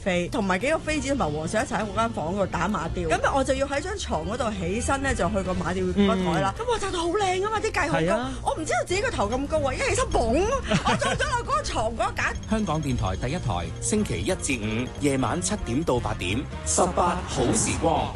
飛，同埋幾個飛子同埋和尚一齊喺我間房嗰度打馬吊。咁我就要喺張床嗰度起身咧，就去個馬吊嗰台啦。咁我就到好靚啊嘛，啲計好高，我唔知道自己個頭咁高啊，一起身嘣，我撞咗落嗰個床嗰個架。 香港電台第一台，星期一至五夜晚7點到8點，18好時光。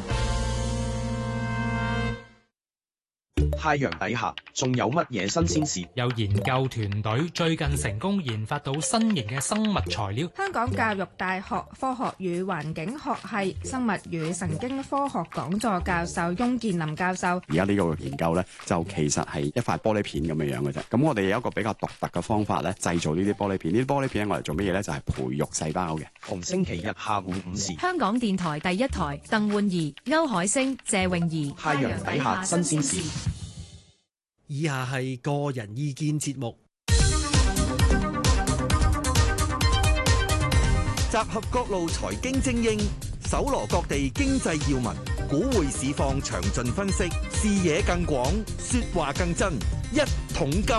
太陽底下仲有乜嘢新鮮事？ 有研究團隊最近成功研發到新型嘅生物材料。 香港教育大學科學與環境學系生物與神經科學講座教授翁建林教授， 而家呢個研究呢，就其實係一塊玻璃片咁樣樣嘅啫。咁我哋有一個比較獨特嘅方法咧，製造呢啲玻璃片。呢啲玻璃片我嚟做乜嘢呢？就係培育細胞嘅。 逢星期日下午5時， 香港電台第一台，鄧煥儀、歐海星、謝詠儀。 太陽底下新鮮事。 以下係個人意見節目， 集合各路財經精英，搜羅各地經濟要聞，股匯市況詳盡分析，視野更廣，說話更真。一桶金，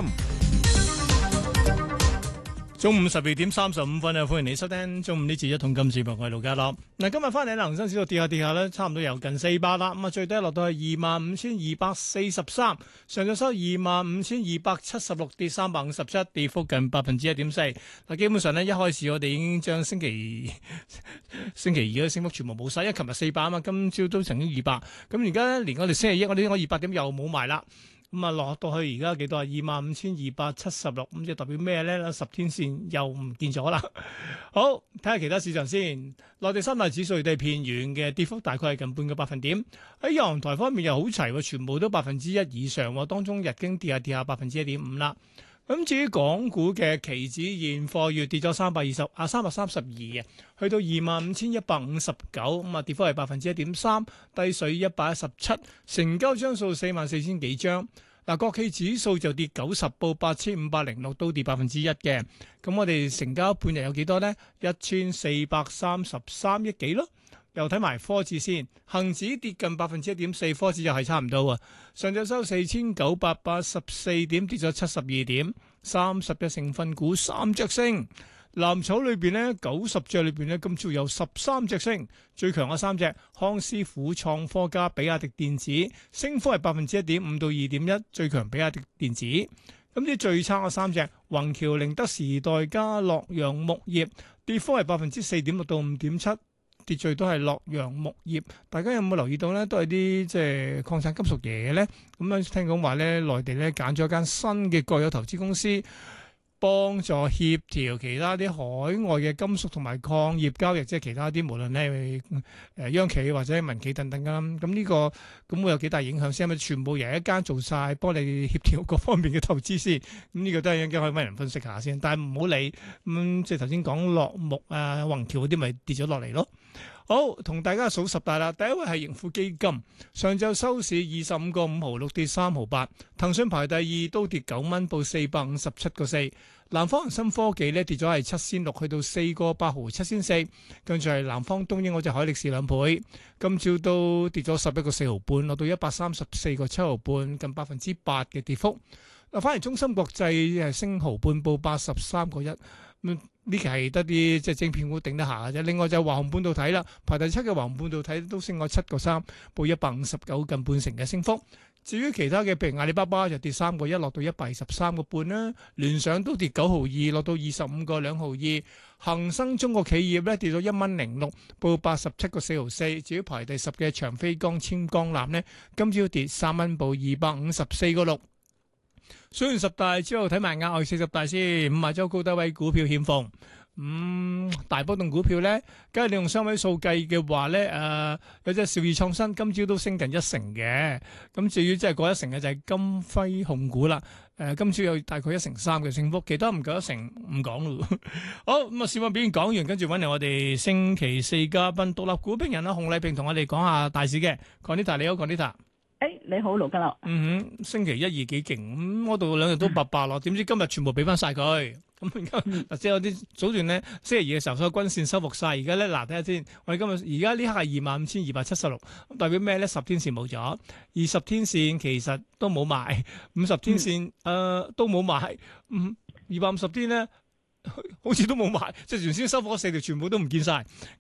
中午12:35啊！歡迎你收聽中午呢次一桶金節目，我係盧家樂。嗱，今日翻嚟咧，恒生指數跌下咧，差唔多有近400啦。咁啊，最低落到係25,243，上晝收25,276，跌357，跌幅近1.4%。嗱，基本上咧，一開始我哋已經將星期二嘅升幅全部冇晒，因為琴日400啊嘛，今朝都曾經200。咁而家連我哋星期一我哋200點又冇埋啦。咁啊，落到去而家幾多啊？25,276，咁即係代表咩咧？10天線又唔見咗啦。好，睇下其他市場先。內地三大指數都係偏軟嘅，跌幅大概係近半個百分點。喺日韓台方面又好齊喎，全部都1%以上喎。當中日經跌下1.5%啦。咁至於港股嘅期指現貨月跌咗332嘅，去到25,159，咁啊跌幅係1.3%，低水117，成交張數44,000幾張。嗱，國企指數就跌90，報8,506，都跌1%嘅。咁我哋成交半日有幾多呢？1,433億幾咯。又睇埋科指先，恒指跌近1.4%，科指又係差唔多啊。上晝收4,984點，跌咗72點，30隻成分股3隻升。藍籌裏邊呢，90隻裏邊呢，今朝有13隻升，最強嘅3隻，康師傅、創科加比亞迪電子，升幅係1.5%到2.1%，最強比亞迪電子。咁啲最差嘅3隻，宏橋、寧德時代加洛陽木業，跌幅係4.6%到5.7%。跌最多係洛陽木業，大家有冇留意到咧？都係啲即係礦產金屬嘢咧。咁樣聽講話咧，內地咧揀咗一間新嘅國有投資公司，幫助協調其他啲海外嘅金屬同埋礦業交易，即係其他啲無論咧央企或者民企等等㗎。咁呢個咁會有幾大影響先？係咪全部由一間做晒，幫你協調各方面嘅投資先？咁呢個都係應該可以揾人分析下先。但係唔好理咁，即係頭先講落木啊、宏橋嗰啲，咪跌咗落嚟咯。好，同大家數十大啦。第一位係盈富基金，上晝收市25個5毫6，跌3毫8。騰訊排第二，都跌9蚊，報457個4。南方恒生科技咧跌咗係7仙6，去到4個8毫7仙4。跟住係南方東英嗰隻海力士2倍，今朝都跌咗11個4毫半，落到134個7毫半，近8%嘅跌幅。反而中芯國際係升毫半，報83個1。呢期係得啲即係晶片股頂得下嘅啫。另外就係華虹半導體啦，排第7嘅華虹半導體都升咗7個3，報159，近半成嘅升幅。至於其他嘅，譬如阿里巴巴就跌3個1，落到123個半啦。聯想都跌9毫2，落到25個2毫2。恒生中國企業咧跌咗1蚊06，報87個4毫4。至於排第10嘅長飛光纖鋼纜呢，今朝跌3蚊，報254個6。數完十大之後，睇埋額外40大先。5周高低位股票欠奉，大波動股票咧，梗係你用雙位數計嘅話咧，有隻兆易創新今朝都升近1成嘅。咁至於即係過1成嘅就係金輝控股啦。今朝有大概1成3嘅升幅，其他唔夠1成唔講咯。好，咁啊，市況表現講完，跟住揾嚟我哋星期4嘉賓獨立股評人洪麗萍同我哋講下大市嘅。Conita 你好，Conita。 你好，盧家樂。 星期1、2幾勁，咁嗰度2日都800咯，點知今日全部俾翻晒佢。咁而家嗱，即係有啲早段咧，星期2嘅時候所有均線收復晒，而家咧嗱，睇下先，我哋今日而家呢刻係25,276，咁代表咩咧？10天線冇咗，20天線其實都冇埋，50天線都冇埋，250天咧。好似都冇埋，即係原先收貨4條全部都唔見晒。